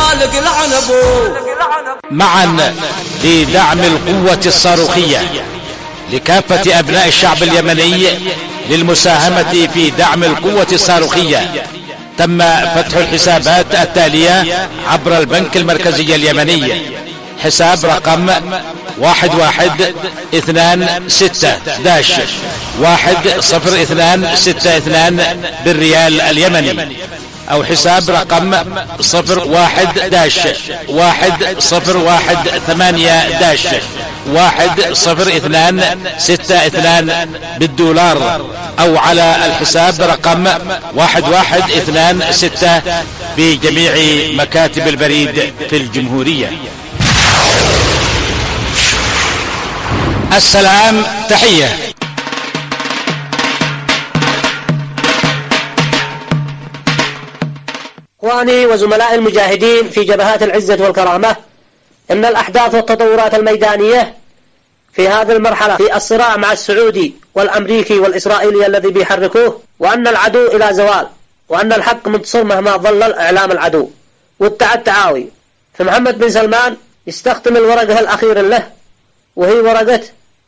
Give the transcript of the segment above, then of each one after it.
معا لدعم القوة الصاروخية لكافة أبناء الشعب اليمني للمساهمة في دعم القوة الصاروخية. تم فتح الحسابات التالية عبر البنك المركزي اليمني: حساب رقم 1126-1062 بالريال اليمني، أو حساب رقم 01-118-10262 بالدولار، أو على الحساب رقم 1126 بجميع مكاتب البريد في الجمهورية. السلام، تحية. إخواني وزملاء المجاهدين في جبهات العزة والكرامة، إن الأحداث والتطورات الميدانية في هذه المرحلة في الصراع مع السعودي والأمريكي والإسرائيلي الذي بيحركوه، وأن العدو إلى زوال، وأن الحق منتصر مهما ظل إعلام العدو والتعاوي. فمحمد بن سلمان يستخدم الورقة الأخيرة له، وهي ورقة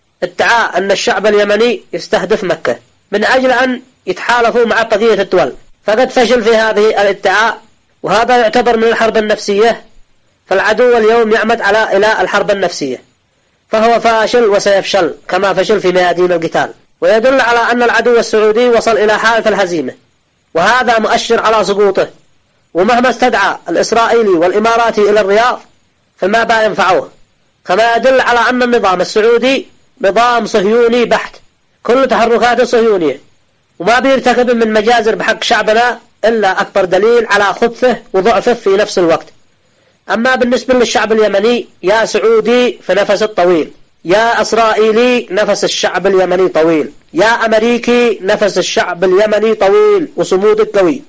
ادعاء أن الشعب اليمني يستهدف مكة من أجل أن يتحالفوا مع بقية الدول. فقد فشل في هذه الادعاء، وهذا يعتبر من الحرب النفسية. فالعدو اليوم يعمد إلى الحرب النفسية، فهو فاشل وسيفشل كما فشل في ميادين القتال. ويدل على أن العدو السعودي وصل إلى حالة الهزيمة، وهذا مؤشر على سقوطه. ومهما استدعى الإسرائيلي والإماراتي إلى الرياض فما بينفعوه، كما يدل على أن النظام السعودي نظام صهيوني بحت، كل تحركاته صهيونية، وما بيرتكب من مجازر بحق شعبنا إلا أكبر دليل على خبثه وضعفه في نفس الوقت. أما بالنسبة للشعب اليمني، يا سعودي فنفس الطويل، يا إسرائيلي نفس الشعب اليمني طويل، يا أمريكي نفس الشعب اليمني طويل وصمودك قوي.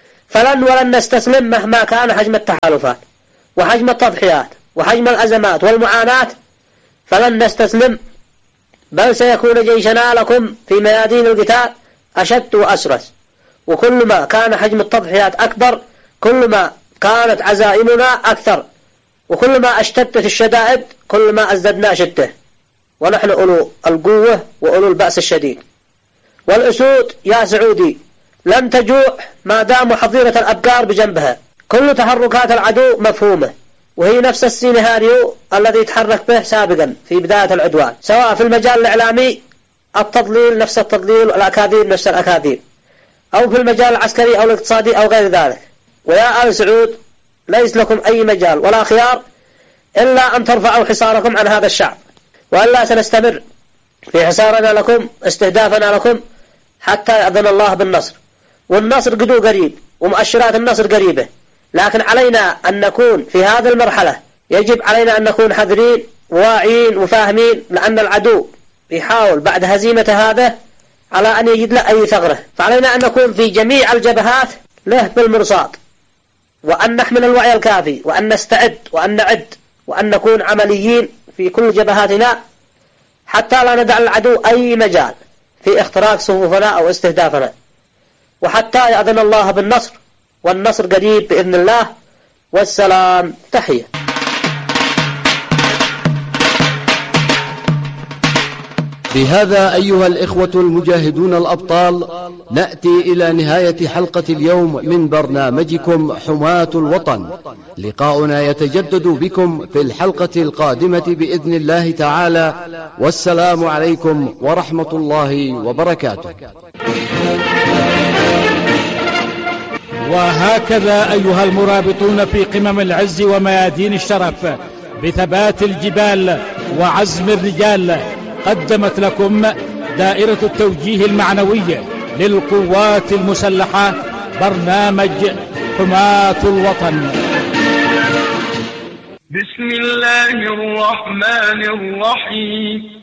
فلن ولن نستسلم مهما كان حجم التحالفات وحجم التضحيات وحجم الأزمات والمعاناة، فلن نستسلم، بل سيكون جيشنا لكم في ميادين القتال أشد وأسرس. وكلما كان حجم التضحيات أكبر كلما كانت عزائمنا أكثر، وكلما اشتدت الشدائد كلما ازددنا شدة، ونحن أولو القوة وأولو البأس الشديد. والأسود يا سعودي لن تجوع ما دام حظيرة الأبقار بجنبها. كل تحركات العدو مفهومة، وهي نفس السيناريو الذي تحرك به سابقا في بداية العدوان، سواء في المجال الإعلامي التضليل نفس التضليل والأكاذيب نفس الأكاذيب، أو في المجال العسكري أو الاقتصادي أو غير ذلك. ويا آل سعود ليس لكم أي مجال ولا خيار إلا أن ترفعوا حصاركم عن هذا الشعب، وإلا سنستمر في حصارنا لكم، استهدافنا لكم، حتى يأذن الله بالنصر. والنصر قدو قريب، ومؤشرات النصر قريبة، لكن علينا أن نكون في هذه المرحلة، يجب علينا أن نكون حذرين واعيين وفاهمين، لأن العدو يحاول بعد هزيمة هذا على أن يجد له أي ثغرة. فعلينا أن نكون في جميع الجبهات له بالمرصاد، وأن نحمل الوعي الكافي، وأن نستعد وأن نعد، وأن نكون عمليين في كل جبهاتنا، حتى لا ندع العدو أي مجال في اختراق صفوفنا أو استهدافنا، وحتى يأذن الله بالنصر، والنصر قريب بإذن الله. والسلام، تحية. بهذا أيها الإخوة المجاهدون الأبطال نأتي إلى نهاية حلقة اليوم من برنامجكم حماة الوطن. لقاؤنا يتجدد بكم في الحلقة القادمة بإذن الله تعالى، والسلام عليكم ورحمة الله وبركاته. وهكذا أيها المرابطون في قمم العز وميادين الشرف بثبات الجبال وعزم الرجال، قدمت لكم دائرة التوجيه المعنوي للقوات المسلحة برنامج حماة الوطن. بسم الله الرحمن الرحيم.